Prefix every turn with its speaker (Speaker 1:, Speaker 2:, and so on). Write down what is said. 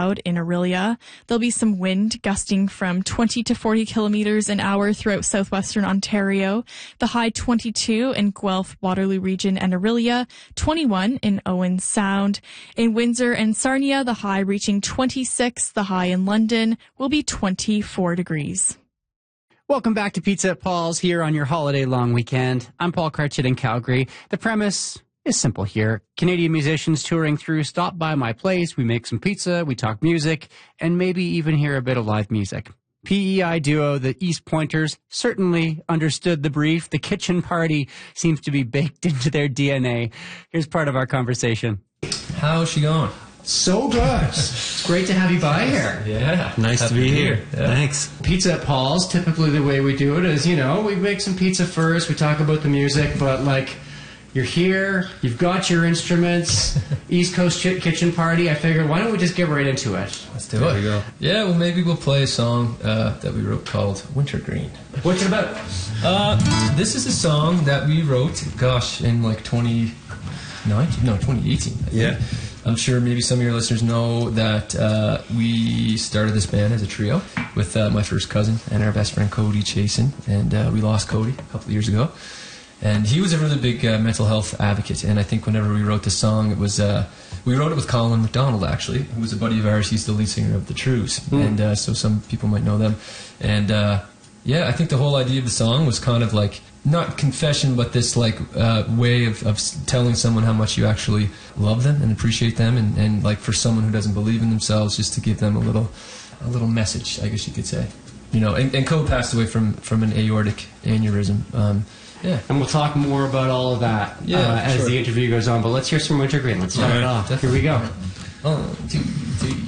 Speaker 1: cloud in Orillia. There'll be some wind gusting from 20 to 40 kilometers an hour throughout southwestern Ontario. The high 22 in Guelph, Waterloo region and Orillia, 21 in Owen Sound. In Windsor and Sarnia, the high reaching 26. The high in London will be 24 degrees.
Speaker 2: Welcome back to Pizza at Paul's here on your holiday long weekend. I'm Paul Cratchit in Calgary. The premise is simple here. Canadian musicians touring through stop by my place, we make some pizza, we talk music, and maybe even hear a bit of live music. PEI duo, the East Pointers, certainly understood the brief. The kitchen party seems to be baked into their DNA. Here's part of our conversation.
Speaker 3: How's she going?
Speaker 2: So good. It's great to have you by here.
Speaker 3: Yeah.
Speaker 4: Nice to be here.
Speaker 3: Yeah.
Speaker 4: Thanks.
Speaker 2: Pizza at Paul's, typically the way we do it is, we make some pizza first, we talk about the music, but you're here, you've got your instruments, East Coast Kitchen Party. I figured, why don't we just get right into it?
Speaker 3: Let's do it. There we go. Yeah, well, maybe we'll play a song that we wrote called Wintergreen.
Speaker 2: What's it about?
Speaker 3: This is a song that we wrote, in 2018. I think.
Speaker 4: Yeah.
Speaker 3: I'm sure maybe some of your listeners know that we started this band as a trio with my first cousin and our best friend Cody Chasen, and we lost Cody a couple of years ago. And he was a really big mental health advocate, and I think whenever we wrote this song, it was we wrote it with Colin McDonald, actually, who was a buddy of ours. He's the lead singer of The Trues, and so some people might know them. And I think the whole idea of the song was kind of not confession, but this way of telling someone how much you actually love them and appreciate them, and for someone who doesn't believe in themselves, just to give them a little message, I guess you could say. And Code passed away from an aortic aneurysm. Yeah.
Speaker 2: And we'll talk more about all of that as the interview goes on. But let's hear some Wintergreen. Let's start it off.
Speaker 3: Definitely.
Speaker 2: Here we go.
Speaker 3: 1, 2, 3.